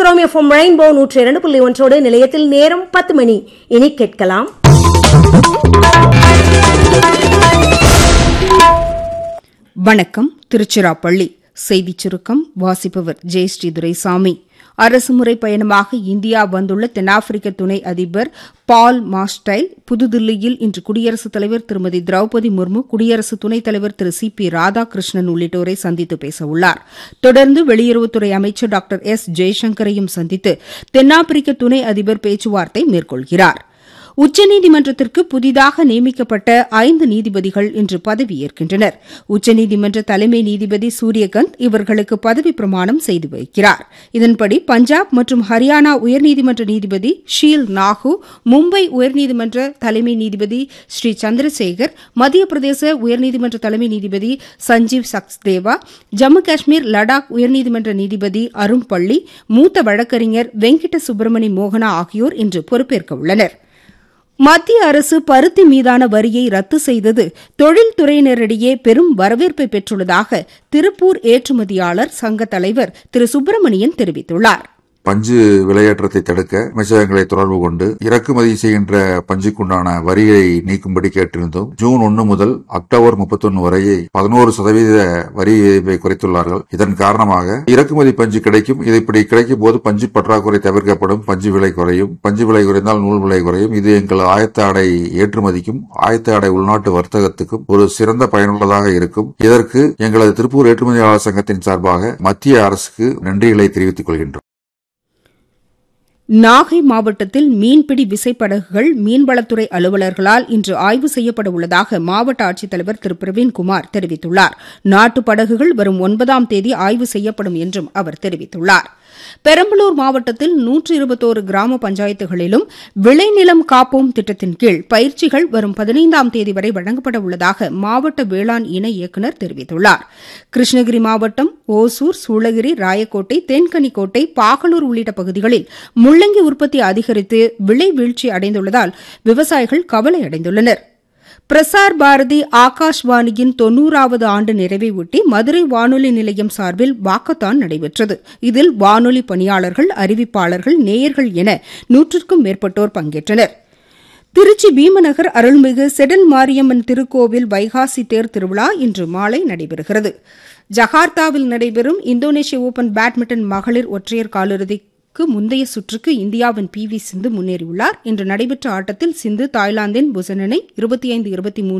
இணைந்திருக்கிறோம் FM rainbow 102.1 நிலையத்தில் நேரம் 10 மணி. இனி கேட்கலாம் வணக்கம். திருச்சிராப்பள்ளி செய்திச் சுருக்கம் வாசிப்பவர் ஜெயஸ்ரீ துரைசாமி. அரசுமுறை பயணமாக இந்தியா வந்துள்ள தென்னாப்பிரிக்க துணை அதிபர் பால் மாஸ்டைல் புதுதில்லியில் இன்று குடியரசுத் தலைவர் திருமதி திரௌபதி முர்மு, குடியரசு துணைத் தலைவர் திரு சி.பி. ராதாகிருஷ்ணன் உள்ளிட்டோரை சந்தித்து பேசவுள்ளார். தொடர்ந்து வெளியுறவுத்துறை அமைச்சர் டாக்டர் எஸ். ஜெய்சங்கரையும் சந்தித்து தென்னாப்பிரிக்க துணை அதிபர் பேச்சுவார்த்தை மேற்கொள்கிறார். உச்சநீதிமன்றத்திற்கு புதிதாக நியமிக்கப்பட்ட 5 நீதிபதிகள் இன்று பதவியேற்கின்றனர். உச்சநீதிமன்ற தலைமை நீதிபதி சூரியகாந்த் இவர்களுக்கு பதவி பிரமாணம் செய்து வைக்கிறார். இதன்படி பஞ்சாப் மற்றும் ஹரியானா உயர்நீதிமன்ற நீதிபதி ஷீல் நாகு, மும்பை உயர்நீதிமன்ற தலைமை நீதிபதி ஸ்ரீ சந்திரசேகர், மத்திய பிரதேச உயர்நீதிமன்ற தலைமை நீதிபதி சஞ்சீவ் சக்ஸ்தேவா, ஜம்மு காஷ்மீர் லடாக் உயர்நீதிமன்ற நீதிபதி அருண் பள்ளி, மூத்த வழக்கறிஞர் வெங்கிட்ட சுப்பிரமணி மோகனா ஆகியோர் இன்று பொறுப்பேற்க உள்ளனா். மத்திய அரசு பருத்தி மீதான வரியை ரத்து செய்தது தொழில்துறையினரிடையே பெரும் வரவேற்பை பெற்றுள்ளதாக திருப்பூர் ஏற்றுமதியாளர் சங்க தலைவர் திரு சுப்பிரமணியன் தெரிவித்துள்ளார். பஞ்சு விலையேற்றத்தை தடுக்க அமைச்சகங்களை தொடர்பு கொண்டு இறக்குமதி செய்கின்ற பஞ்சுக்குண்டான வரியை நீக்கும்படி கேட்டிருந்தோம். ஜூன் 1 முதல் அக்டோபர் 31 வரை 11% வரி விகிதத்தை குறைத்துள்ளார்கள். இதன் காரணமாக இறக்குமதி பஞ்சு கிடைக்கும். இது இப்படி கிடைக்கும் போது பஞ்சு பற்றாக்குறை தவிர்க்கப்படும், பஞ்சு விலை குறையும். பஞ்சு விலை குறைந்தால் நூல் விலை குறையும். இது எங்கள் ஆயத்த ஆடை ஏற்றுமதிக்கும் ஆயத்த ஆடை உள்நாட்டு வர்த்தகத்துக்கும் ஒரு சிறந்த பயனுள்ளதாக இருக்கும். இதற்கு எங்களது திருப்பூர் ஏற்றுமதியாளர் சங்கத்தின் சார்பாக மத்திய அரசுக்கு நன்றிகளை தெரிவித்துக் கொள்கின்றோம். நாகை மாவட்டத்தில் மீன்பிடி விசைப்படகுகள் மீன்வளத்துறை அலுவலர்களால் இன்று ஆய்வு செய்யப்பட உள்ளதாக மாவட்ட ஆட்சித்தலைவர் திரு பிரவீன்குமார் தெரிவித்துள்ளார். நாட்டுப் படகுகள் வரும் 9ஆம் தேதி ஆய்வு செய்யப்படும் என்றும் அவர் தெரிவித்துள்ளார். பெரம்பலூர் மாவட்டத்தில் 121 கிராம பஞ்சாயத்துகளிலும் விளைநிலம் காப்போம் திட்டத்தின் கீழ் பயிற்சிகள் வரும் 15ஆம் தேதி வரை வழங்கப்பட உள்ளதாக மாவட்ட வேளாண் இணை இயக்குநர் தெரிவித்துள்ளார். கிருஷ்ணகிரி மாவட்டம் ஓசூர், சூளகிரி, ராயக்கோட்டை, தேன்கனிக்கோட்டை, பாகலூர் உள்ளிட்ட பகுதிகளில் முள்ளங்கி உற்பத்தி அதிகரித்து விலை வீழ்ச்சி அடைந்துள்ளதால் விவசாயிகள் கவலை அடைந்துள்ளனா். பிரசார் பாரதி ஆகாஷ்வாணியின் 90வது ஆண்டு நிறைவையொட்டி மதுரை வானொலி நிலையம் சார்பில் வாக்கத்தான் நடைபெற்றது. இதில் வானொலி பணியாளர்கள், அறிவிப்பாளர்கள், நேயர்கள் என 100க்கும் மேற்பட்டோர் பங்கேற்றனர். திருச்சி பீமநகர் அருள்மிகு செடல் மாரியம்மன் திருக்கோவில் வைகாசி தேர் திருவிழா இன்று மாலை நடைபெறுகிறது. ஜகார்த்தாவில் நடைபெறும் இந்தோனேஷிய ஓபன் பேட்மிண்டன் மகளிர் ஒற்றையர் காலிறுதிக்கு முந்தைய சுற்றுக்கு இந்தியாவின் பி.வி. சிந்து முன்னேறியுள்ளார். இன்று நடைபெற்ற ஆட்டத்தில் சிந்து தாய்லாந்தின் புசனனை 25-23